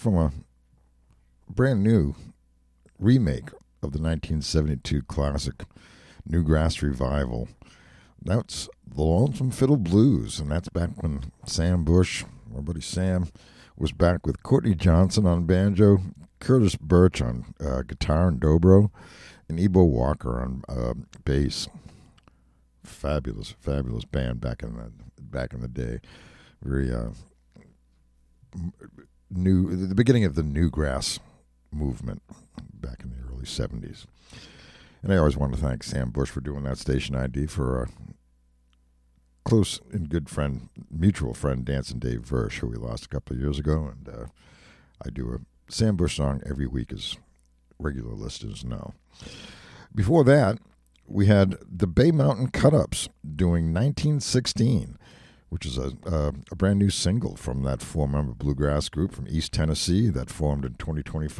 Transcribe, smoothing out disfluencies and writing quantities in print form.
from a brand new remake of the 1972 classic Newgrass Revival. That's the Lonesome Fiddle Blues, and that's back when Sam Bush, our buddy Sam, was back with Courtney Johnson on banjo, Curtis Birch on guitar and dobro, and Ebo Walker on bass. Fabulous band back in the day. Very new, the beginning of the Newgrass movement back in the early 70s. And I always want to thank Sam Bush for doing that station ID for a close and good friend, mutual friend, Dancing Dave Versh, who we lost a couple of years ago. And I do a Sam Bush song every week, as regular listeners know. Before that, we had the Bay Mountain Cut-Ups doing 1916, which is a brand new single from that four-member bluegrass group from East Tennessee that formed in 2025